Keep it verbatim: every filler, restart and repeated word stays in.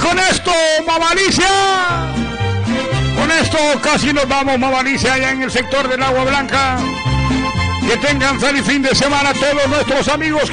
con esto, Mamalicia. Con esto casi nos vamos, Mamalicia, allá en el sector del Agua Blanca. Que tengan feliz fin de semana todos nuestros amigos.